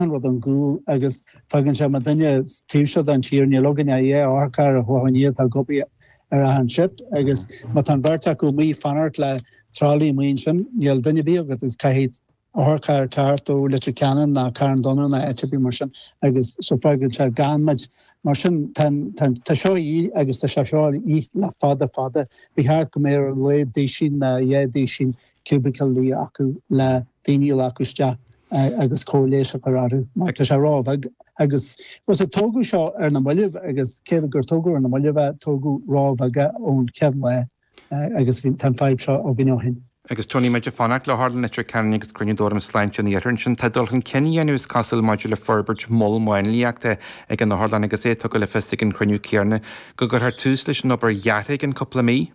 rud an gúil agus fagann se duine tíiste an tíir ní logan é ácar a chuhaníad a gopi ar a an shift agus mat an bharrta go mí fanart le trálí muon sin níl duine bí agus is caihéad ácar tart ó litre canan na cairn donna na etibí mar sin agus so fagann se ganmaid mar sin tá seo í agus tá seo í le fada bhí háart go mé le dé sin na dé sin cubicle lí acu le daoine acuiste agus cóléis a choráú mar tá se rá agus was a tógu seo ar na muileh agus céad gur tógu ar na muileh tógu rá aga ón cead le agus bhí tan fáib seo ó gneohin. Agus Tony meidir fannach le hála netir ceannig agus crunidóm sláinte na dhéann sin tadulchan ceníanús casal maidir le Forbert moll máin líachta ag an na hálan agus é tu le festigin cruniú cearna go gur th tús leis an obair dhearraigh an coppla mí.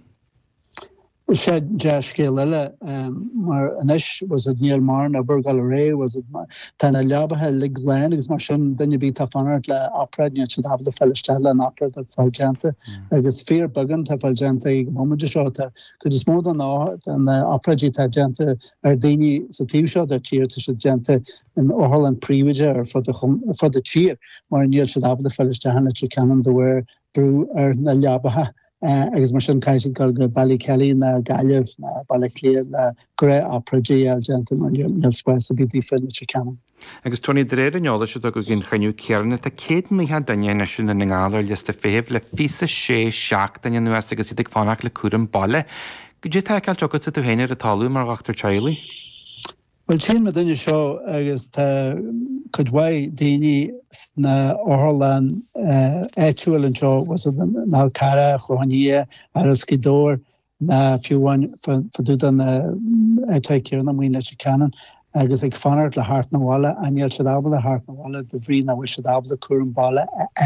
sé de scéal eile mar anis was it níl mar na burgal ré was it tána leabathe lig lein agus mar sin duine bí tá fanart le opera ní si habla fellistelle an opera a fáilgenta agus fear bugan tá fáilgenta ag moidir seo go is mód an áhart an operadí tá genta ar daoine sa tíú seo a tíir sa genta in óhall an príomide ar fud a tíir mar níl si habla fellistelle trí canan do bhfuir brú ar na leabathe. Agus mar sin caiisiid go Ballykelly na Gaillimh na Ballyclea na gré operaí agenta mar níl spéis a bídí filmne ceann. Agus Tony de réir aneola se go gin chaniú cearna tá céad í daine sin na ngála lista féh le fisa sé seach daine nuas agus iad fánach le cuam balle. Go dé tá ceil tucha sa tú héine a talú mar achtar Charlie? Well sin me duine seo agus chudhhaid daoine na orlan éúil an seo was ná cara chluhaní agus cidóir na fiúhain faú an éteicéar na mhuioine se canan agus ag fanart le hart na bhála a níl se dábal le hart na bhála do bhrí na bhfuil se dábal cuam balle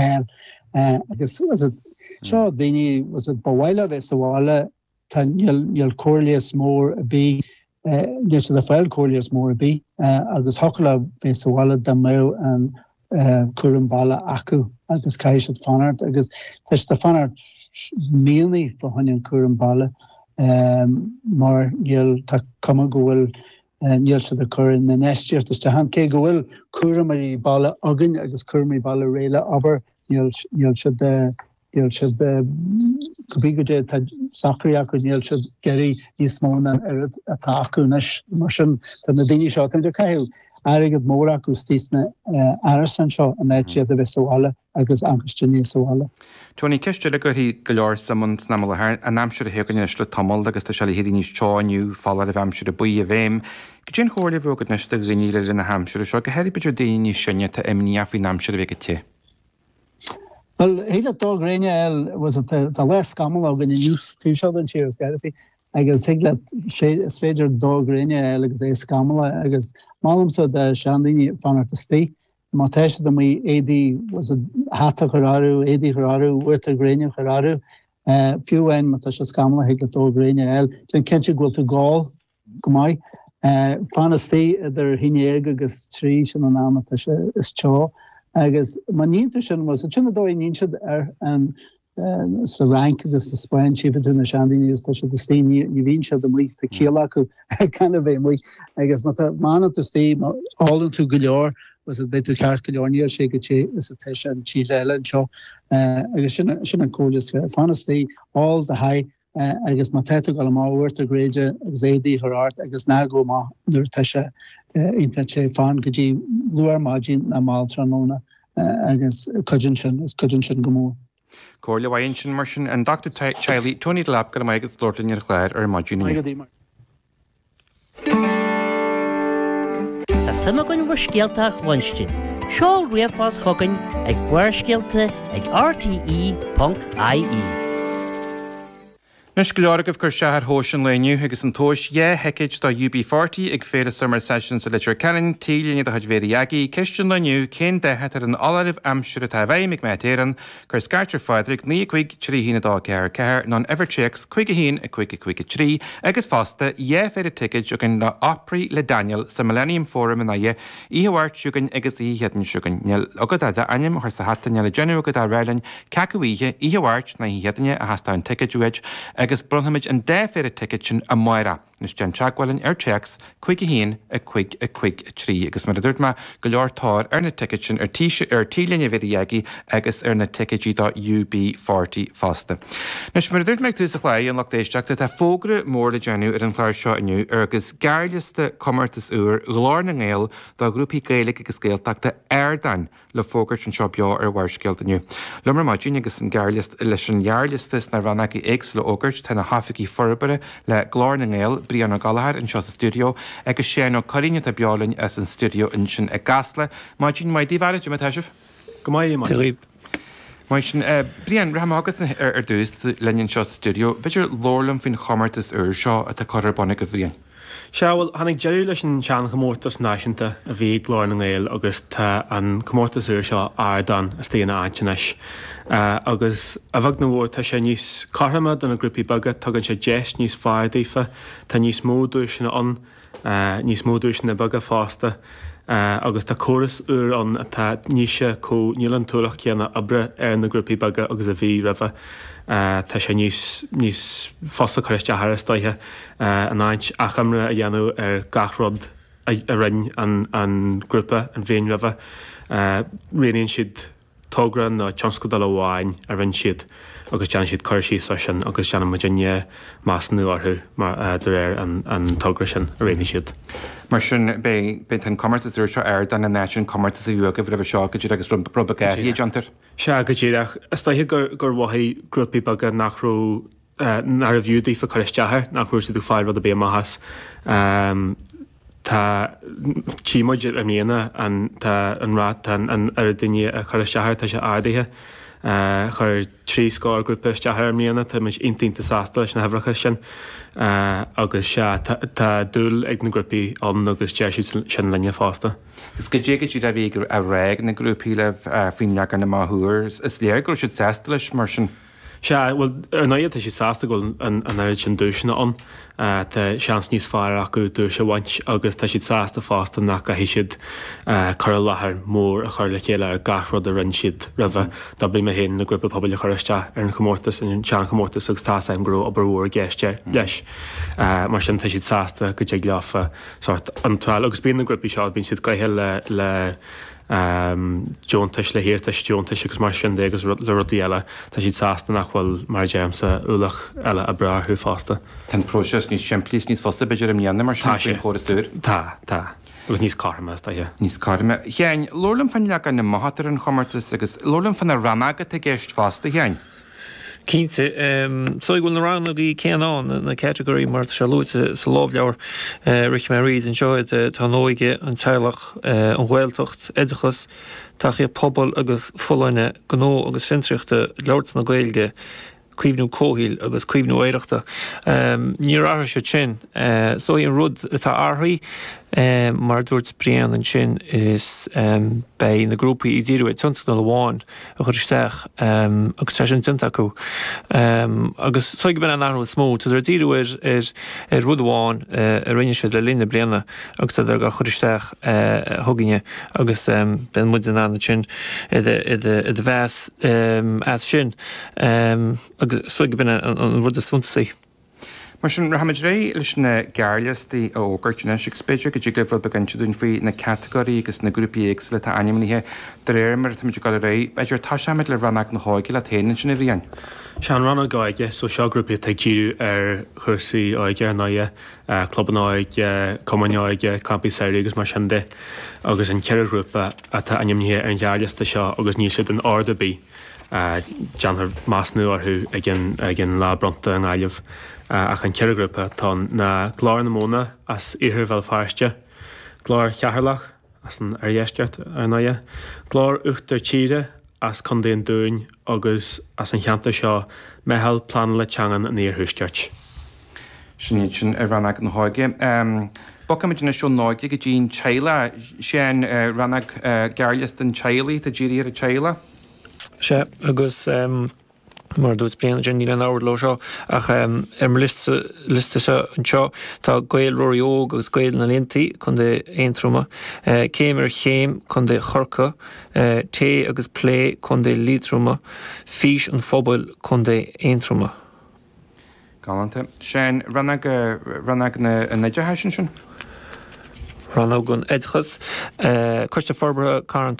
agus seo daoine was bhhaile bheits a bhála tá níl cóirléas mór a bí Dis de fáil cóirléas mór a bí agus hola bhés bhile de mé an cuam balle acu agus caiisiid fanart agus teis de fanart mílnaí fa hain an cuam balle mar níl tá cuma gohfuil níl se de churin na neistíir de han cé gohfuil cuamaí balle agan agus cuamaí balle réile aber níl se de Gobígadé tá sacraíach go níl se geirí níos móna ar atá acuúnis mar sin na daoine seo chuidir caiú airigad mór acu tíosna san seo an éitiad a bheith sáile agus anguste níos sáile. Tony ceiste le gur hí go leor samon namthir an amseir a heganine le tamil agus tá se le héí níos teáinniu fáil a bhhamseir a buí a bhéim. Go dtíon chóirla bhgad neiste zíile le na hamseir seo go heirí beidir daoine sinne tá imníach hí namseir a bheith te. Well, hele dog réine was het de les gammel og in news an cheers garpi. Agus higlet féidir dog réine agus é gammel agus malum so de Shandini fan de sti. Ma de mé édi was hat choraru, édi choraru, wurter gréine choraru. Fiú ein mat gammel higlet dog réine den ken je go to gáil go mai. Fan sti er hinne agus trí an naam is tja. Agus maníanta sin was sinna dóid níonsead ar an sa rank agus sa Spáin sifaú na Shandíní tá se tí ní bhín se mí tá céala acu chuna bhéh mu agus mána tú tí álann tú go leor was bit tú ceart go leorníir sé go té is a teis an tí eile an seo agus sin an cólas fanastí all de haid agus má teú go máhairt a gréide agus édí thart agus ná go má nuair teise inta sé fan go dtí luar mágin na máiltranóna agus cujin sin gomór. Cóir le bhain sin mar sin an Dr. Charlie Tony de Lab go mai agus Lordlinn ar chléir ar mágin. Tá sama gon bhar scialteach Lunchtid. Seáil riamhás chugainn ag buair scialta ag rte.ie. Nus go leorgah gur seathar hósin leniu agus an tóis heiceid do UB40 ag féad summer sessions a litir ceann tílíine a chuid véirí ceistún leniu cén dethe ar an olaribh amsúr a bhaim ag météan gur scartir Frederick ní chuig trí hína dá ceir non Everchecks chuig a hín a chuig trí agus fásta féidir tiid ag an Opry le Daniel sa Millennium Forum in a íhhairt siúgan agus íhéan siúgan agad a aim chu sa hatainine le genú go a réilein cecuíthe íhhairt na híhéine a hastáin tiidúid agus brunhamid an déféidir ticket sin a muire. nus den teagháilinn checks chuig híon a chuig trí agus mar a dúirt me go leortáir ar na ticket sin ar tílíonne bhíigi agus ar na ticketG.UB40 fásta. Nus mar a dúirt meid tú a chléid an lechtéisteachta tá fógra mór le deanú ar an chláir seo inniu agus gearliasta commartas úr glár na ngéil dá grúpaí Gaeilge agus Gaeltachta airdain le fógart an seo beo ar bhaircéalt inniu. Lumar maidín agus an gearliast leis an gearliastas na rannaí éags le ógart tána haficí forbare le glár na ngéil Brianna Gallagher in seo sa studio agus sé nó choíne a beálainn as an studio in sin a gasla. Maidín maidí bhhaide me teisih? Go mai mai. Mai sin Brian raham agus ar dús leinn seo studio, beidir lorlam fin chomartas ar seo a tá chorbonna go bhríon. Seáil hanig jeú leis an tean chomórtas náisinta a bhí glár na ngéil agus tá an chomórtas úr seo airdan a stíana áitineis. Agus a bhag na bhór tá sé níos carthamad don na grúpaí bagad tugann sé deis níos feardaofa, tá níos módúir sinna níos módúir sinna bagad fásta. Agus tá choras úr an atá níose nílan túlach chéanna abre ar na grúpaí bagad agus a bhí rahah. Tá sé níos fosta chuiste athrastaithe an áint achamra a dhéanú ar gachrod a rinn an grúpa an bhéin rahah. Réonn siad tógra na tionscadal amháin a rinn siad agus teann siad chuirsí sin agus teanna muidirne más nu orthú ar an tógra sin a réonn siad. Mar sin be an commartas úr seo air dan na nation commartas a bhuaga bh seo go dtí agus rubba gaí jantar. Se go dtíireach staithe gur bhthaí grúpaí bagad nachrú nar a bhiúdaí fa chuisteathair nach chuir si tú fáil rud a bé maithas. Tá tíimeid a mhéana tá an rá an ar duine a chuisteathair tá sé ádaithe. Chur trí scór grúpa isteathair mhéana tá muid intínta sásta leis na hebhracha sin agus se tá dúil ag na grúpaí an agus deisiú sin lenne fásta. Is go dé tí a bhí a réig na grúpaí le faoineachar na máthúir is léir gur siad sésta leis mar sin. Se bhfuil ar naad sé sásta goil an air sin dúisina an tá seans níos fearr acu dúir se bhaint agus tá siad sásta fásta nach a hí siad chur lethir mór a chuir le chéile ar gachrod a rinn siad rahah dá bli me héin na grúpa poblbal chuiriste ar an chomórtas in tean chomórtas agus tá an grú a brúir géiste leis mar sin tá siad sásta go dé leafa an táil agus bíon na grúpaí seo bín siad gaithe le Joontais le héirtas Joontais agus mar sin agus le rudí eile tá siad sásta nachhfuil mar Jamesa úlach eile a brathú fásta. Tá próses níos simplís níos fosta beidir am dhéanana mar sin chóirasúr? Tá. Agus níos carma staithe. Níos carma. Cheann, lorlam fan leagan na maithar an chomartas agus lorlam fan na ranagat a gceist fásta cheann. Cínte, so I go na rán a bhí céanán na categorí mar se lúte sa lábhleabhar Rick Maries an seoid tá nóige an teilech an bhfuiltocht éidechas táché pobl agus foláine gnó agus fintriachta leabhart na Gaeilge cuimhnú cóhíil agus cuimhnú éireachta. Níor áthir se sin, so on rud atá áthraí mar dúirt Brian an sin is bei na grúpaí I ddíú tunta na bháin a chuir isteach agus te sin tinta acu. Agus so ben an áthú smó, tá ar ddíú ar rud bháin a rinne siad le lína bliana agus tá go chuir isteach thuginne agus ben muid an anna sin i bheas as sin agus so ben an rud a súntasaí. Mar sin rahamid ré leis na gearliastí a ógartine spéidir go dtí le began dún faoi na categorí agus na grúpaí éags le tá animníthe de mar tuid go ré beidir táisiid le ranach na háige le téanaan sin a bhíon. Sean ranna gáige so seo grúpaí teagú ar chusaí áige ar naige clubbanáige commáige campí saoí agus mar sin de agus an ceir grúpa a tá animníthe ar an gearliasta seo agus níos siad an ardabí Janar más nu orthú gin lá bronta an ailemh ach an ceir grúpa tá na glár na móna as ihir bhil fearste, glár cheatharlach as an arhéisteart ar naige, glár uachtar tíre as chundéon dúin agus as an cheanta seo mehall plan le teangan an íorthústeart. Sin sin ar ranach na háige. Bocamid na seo náige go dtíon teile sin ranach gearliast an tealaí tá ddíirí ar a teile? Se agus mar dúirt Brian sin níl an áhar lo seo ach mar liste se an seo tá gail roií óg agus gail na lintaí chun de éontruma céim ar chéim chun de chorca té agus plé chun de lítruma fís an phobal chun de éontruma. Galanta. Shane, ranag na neidir sin sin? Ranógan Edchas, Costa Forbra Cairn